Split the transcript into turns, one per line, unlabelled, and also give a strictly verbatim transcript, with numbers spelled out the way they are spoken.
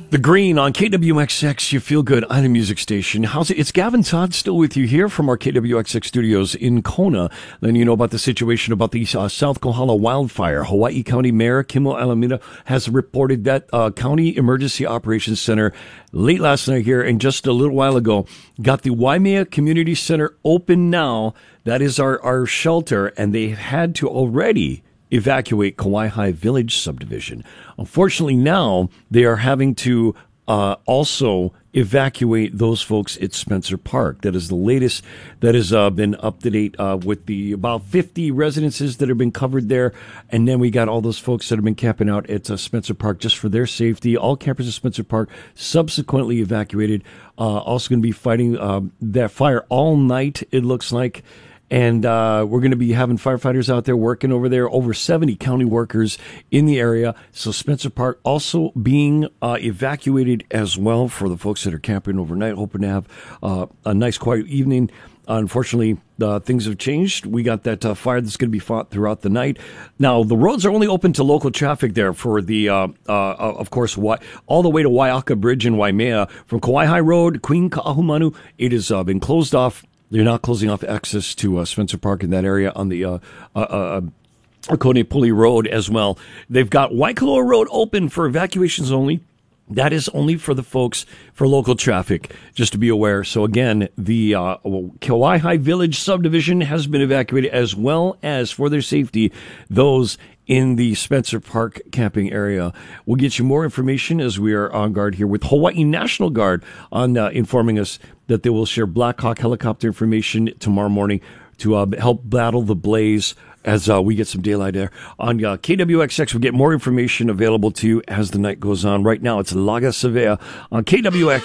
The Green on K W X X, you feel good on a music station. How's it? It's Gavin Todd still with you here from our K W X X studios in Kona. Then you know about the situation about the uh, South Kohala wildfire. Hawaii County Mayor Kimo Alameda has reported that uh, County Emergency Operations Center late last night here and just a little while ago got the Waimea Community Center open now. That is our, our shelter, and they had to already evacuate Kauai High Village subdivision. Unfortunately, now they are having to uh, also evacuate those folks at Spencer Park. That is the latest that has uh, been up to date uh, with the about fifty residences that have been covered there. And then we got all those folks that have been camping out at uh, Spencer Park just for their safety. All campers at Spencer Park subsequently evacuated. Uh, also going to be fighting uh, that fire all night, it looks like. And uh, we're going to be having firefighters out there working over there, over seventy county workers in the area. So Spencer Park also being uh, evacuated as well for the folks that are camping overnight, hoping to have uh, a nice quiet evening. Uh, unfortunately, uh, things have changed. We got that uh, fire that's going to be fought throughout the night. Now, the roads are only open to local traffic there for the, uh, uh, of course, all the way to Waiaka Bridge in Waimea. From Kauai High Road, Queen Ka'ahumanu, it has uh, been closed off. They're not closing off access to uh, Spencer Park in that area on the uh, uh, uh, Konepuli Road as well. They've got Waikoloa Road open for evacuations only. That is only for the folks, for local traffic, just to be aware. So again, the uh, Kauai High Village subdivision has been evacuated, as well as, for their safety, those in the Spencer Park camping area. We'll get you more information as we are on guard here with Hawaii National Guard on uh, informing us that they will share Black Hawk helicopter information tomorrow morning to uh, help battle the blaze as uh, we get some daylight there. On uh, K W X X, we'll get more information available to you as the night goes on. Right now, it's Laga Savea on K W X